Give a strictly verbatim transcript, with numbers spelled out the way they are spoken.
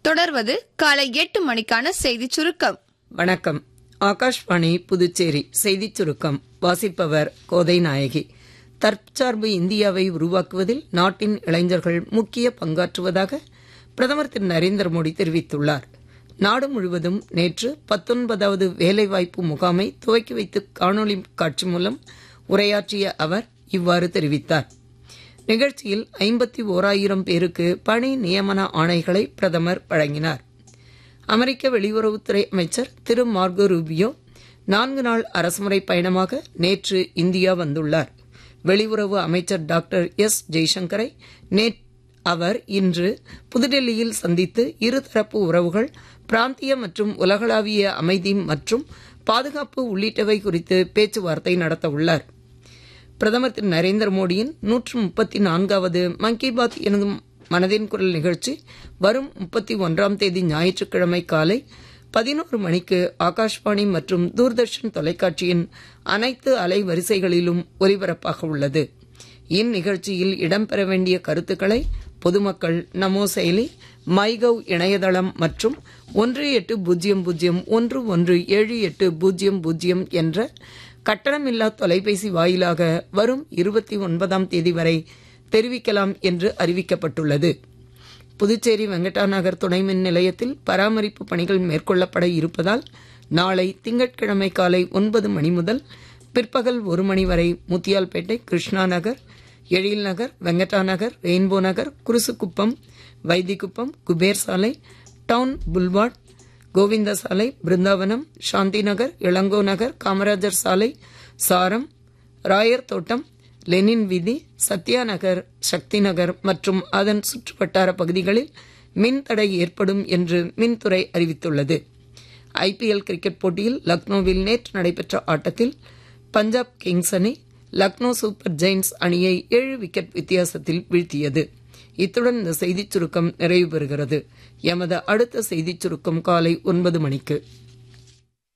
தொடர்வது காலை எட்டு மணிக்கான செய்தி சுருக்கம். வணக்கம். ஆகாஷ்வாணி புதுச்சேரி செய்திச் சுருக்கம் வாசிப்பவர் கோதை நாயகி. தற்சார்பு இந்தியாவை உருவாக்குவதில் நாட்டின் இளைஞர்கள் முக்கிய பங்காற்றுவதாக பிரதமர் திரு நரேந்திர மோடி தெரிவித்துள்ளார். நாடு முழுவதும் நேற்று பத்தொன்பதாவது வேலைவாய்ப்பு முகாமை துவக்கி வைத்து காணொலி காட்சி மூலம் உரையாற்றிய அவர் இவ்வாறு தெரிவித்தார். நிகழ்ச்சியில் ஐம்பத்தி ஓராயிரம் பேருக்கு பணி நியமன ஆணைகளை பிரதமர் வழங்கினார். அமெரிக்க வெளியுறவுத்துறை அமைச்சர் திரு மார்கோ ரூபியோ நான்கு நாள் அரசுமுறை பயணமாக நேற்று இந்தியா வந்துள்ளார். வெளியுறவு அமைச்சர் டாக்டர் எஸ் ஜெய்சங்கரை நேற்று அவர் இன்று புதுடெல்லியில் சந்தித்து இருதரப்பு உறவுகள், பிராந்திய மற்றும் உலகளாவிய அமைதி மற்றும் பாதுகாப்பு உள்ளிட்டவை குறித்து பேச்சுவார்த்தை நடத்தவுள்ளார். பிரதமர் திரு நரேந்திர மோடியின் நூற்று முப்பத்தி நான்காவது மன் கி பாத் எனும் மனதின் குரல் நிகழ்ச்சி வரும் முப்பத்தி ஒன்றாம் தேதி ஞாயிற்றுக்கிழமை காலை பதினோரு மணிக்கு ஆகாஷ்வாணி மற்றும் தூர்தர்ஷன் தொலைக்காட்சியின் அனைத்து அலைவரிசைகளிலும் ஒலிபரப்பாக உள்ளது. இந்நிகழ்ச்சியில் இடம்பெற வேண்டிய கருத்துக்களை பொதுமக்கள் நமோ செயலி, மைகவ் இணையதளம் மற்றும் ஒன்று எட்டு பூஜ்ஜியம் பூஜ்ஜியம் ஒன்று ஒன்று ஏழு எட்டு பூஜ்ஜியம் பூஜ்ஜியம் என்ற கட்டணமில்லா தொலைபேசி வாயிலாக வரும் இருபத்தி ஒன்பதாம் தேதி வரை தெரிவிக்கலாம் என்று அறிவிக்கப்பட்டுள்ளது. புதுச்சேரி வெங்கடாநகர் துணை மின் நிலையத்தில் பராமரிப்பு பணிகள் மேற்கொள்ளப்பட இருப்பதால் நாளை திங்கட்கிழமை காலை ஒன்பது மணி முதல் பிற்பகல் ஒரு மணி வரை முத்தியால்பேட்டை, கிருஷ்ணா நகர், எழில் நகர், வெங்கடாநகர், ரெயின்போ நகர், குருசுக்குப்பம், வைத்திக்குப்பம், குபேர் சாலை, டவுன் புல்வார்ட், கோவிந்த சாலை, பிருந்தாவனம், சாந்தி நகர், இளங்கோ நகர், காமராஜர் சாலை, சாரம், ராயர் தோட்டம், லெனின் வீதி, சத்யா நகர், சக்தி நகர் மற்றும் அதன் சுற்றுவட்டார பகுதிகளில் மின் தடை ஏற்படும் என்று மின்துறை அறிவித்துள்ளது. ஐபிஎல் கிரிக்கெட் போட்டியில் லக்னோவில் நேற்று நடைபெற்ற ஆட்டத்தில் பஞ்சாப் கிங்ஸ் அணி லக்னோ சூப்பர் ஜெயின்ஸ் அணியை ஏழு விக்கெட் வித்தியாசத்தில் வீழ்த்தியது. இத்துடன் இந்த செய்திச் சுருக்கம் நிறைவு பெறுகிறது. எமது அடுத்த செய்திச் சுருக்கம் காலை ஒன்பது மணிக்கு.